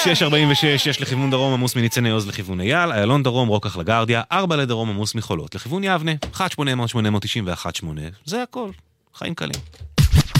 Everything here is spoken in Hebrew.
6:46, יש לכיוון דרום עמוס מניצני עוז לכיוון אייל, איילון דרום רוקח לגרדיה, 4 לדרום עמוס מחולות לכיוון יבנה, 1-800-891-8, זה הכל, חיים קלים.